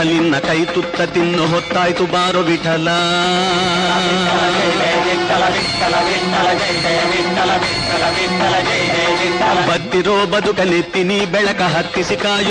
ನಿನ್ನ ಕೈ ತುತ್ತ ತಿನ್ನು ಹೊತ್ತಾಯ್ತು ಬಾರೋ ವಿಠಲ. ಬತ್ತಿರೋ ಬದುಕ ನೆತ್ತಿ ನೀ ಬೆಳಕ ಹತ್ತಿಸಿ ಕಾಯು